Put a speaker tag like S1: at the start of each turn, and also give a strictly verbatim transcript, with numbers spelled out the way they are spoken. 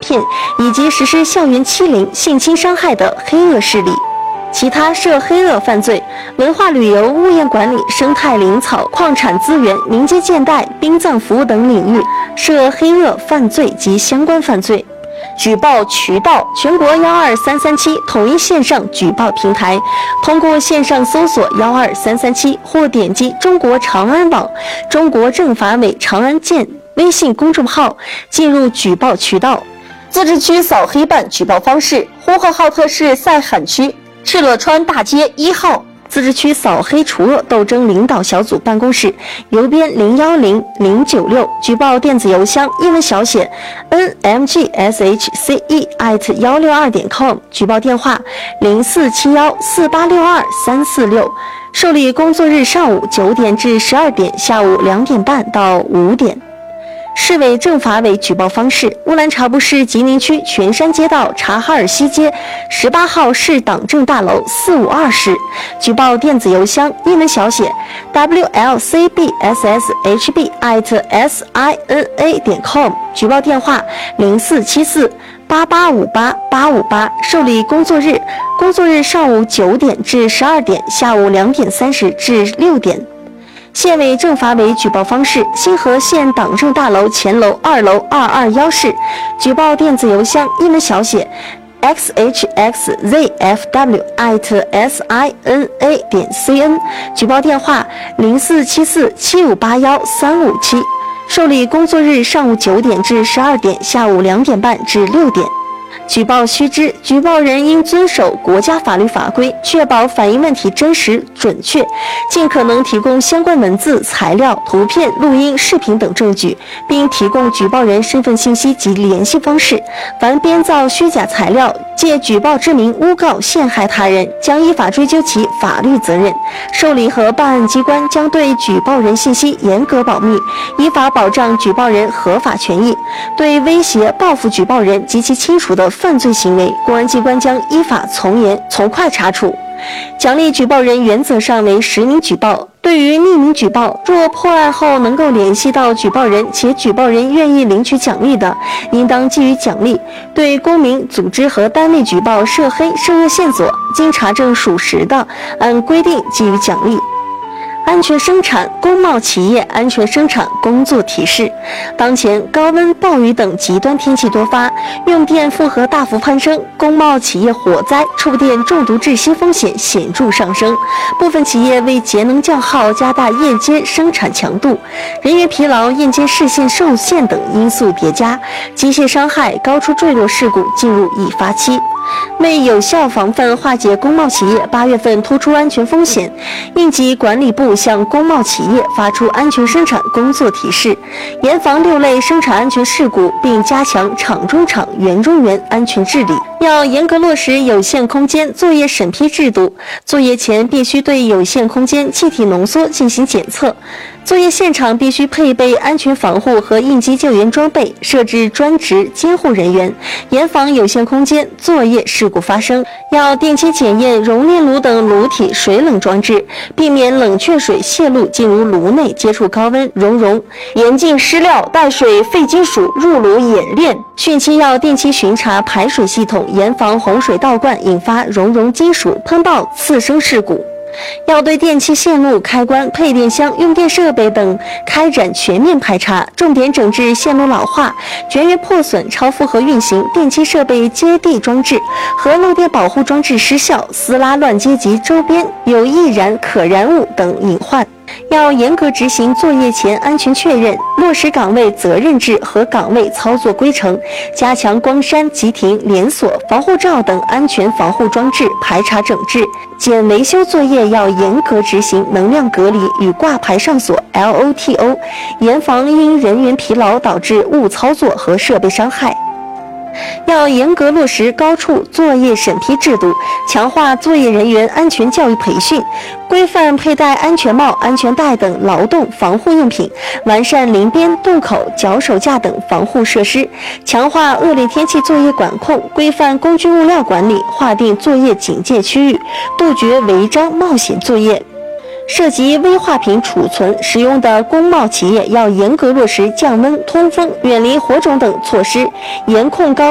S1: 骗以及实施校园欺凌、性侵伤害的黑恶势力。其他涉黑恶犯罪、文化旅游、物业管理、生态林草、矿产资源、民间建贷、殡葬服务等领域涉黑恶犯罪及相关犯罪。举报渠道：全国幺二三三七统一线上举报平台，通过线上搜索幺二三三七或点击中国长安网、中国政法委长安县微信公众号进入举报渠道。自治区扫黑办举报方式：呼和浩特市赛罕区敕勒川大街一号自治区扫黑除恶斗争领导小组办公室，邮编零幺零零九六，举报电子邮箱英文小写 n m g s h c e at 一六二点 com， 举报电话零四七一四八六二三四六，受理工作日上午九点至十二点，下午两点半到五点。市委政法委举报方式：乌兰察布市吉宁区全山街道察哈尔西街十八号市党政大楼四五二室，举报电子邮箱英文小写 w l c b s s h b at s i n a 点 com， 举报电话零四七四八八五八八五八，受理工作日工作日上午九点至十二点，下午两点三十至六点。县委政法委举报方式：新河县党政大楼前楼二楼二二一室，举报电子邮箱英文小写 x h x z f w at s i n a 点 c n， 举报电话零四七四七五八一三五七，受理工作日上午九点至十二点，下午两点半至六点。举报须知：举报人应遵守国家法律法规，确保反映问题真实准确，尽可能提供相关文字、材料、图片、录音、视频等证据，并提供举报人身份信息及联系方式。凡编造虚假材料，借举报之名诬告陷害他人，将依法追究其法律责任。受理和办案机关将对举报人信息严格保密，依法保障举报人合法权益。对威胁、报复举报人及其亲属的犯罪行为，公安机关将依法从严从快查处。奖励举报人原则上为实名举报，对于匿名举报，若破案后能够联系到举报人且举报人愿意领取奖励的，应当给予奖励。对公民、组织和单位举报涉黑涉恶线索，经查证属实的，按规定给予奖励。安全生产工贸企业安全生产工作提示：当前高温、暴雨等极端天气多发，用电负荷大幅攀升，工贸企业火灾、触电中毒窒息风险显著上升。部分企业为节能降耗，加大夜间生产强度，人员疲劳、夜间视线受限等因素叠加，机械伤害、高处坠落事故进入易发期。为有效防范化解工贸企业八月份突出安全风险，应急管理部向工贸企业发出安全生产工作提示，严防六类生产安全事故，并加强厂中厂、园中园安全治理。要严格落实有限空间作业审批制度，作业前必须对有限空间气体浓缩进行检测，作业现场必须配备安全防护和应急救援装备，设置专职监护人员，严防有限空间作业事故发生。要定期检验熔炼炉等炉体水冷装置，避免冷却水泄露进入炉内接触高温熔融，严禁湿料、带水、废金属入炉冶炼。汛期要定期巡查排水系统，严防洪水倒灌引发熔融金属喷爆次生事故。要对电器线路、开关、配电箱、用电设备等开展全面排查，重点整治线路老化、绝缘破损、超负荷运行、电气设备接地装置和漏电保护装置失效、撕拉乱接及周边有易燃可燃物等隐患。要严格执行作业前安全确认，落实岗位责任制和岗位操作规程，加强光栅、急停、连锁、防护罩等安全防护装置排查整治。检维修作业要严格执行能量隔离与挂牌上锁 L O T O， 严防因人员疲劳导致误操作和设备伤害。要严格落实高处作业审批制度，强化作业人员安全教育培训，规范佩戴安全帽、安全带等劳动防护用品，完善临边、洞口、脚手架等防护设施，强化恶劣天气作业管控，规范工具物料管理，划定作业警戒区域，杜绝违章冒险作业。涉及危化品储存使用的工贸企业要严格落实降温、通风、远离火种等措施，严控高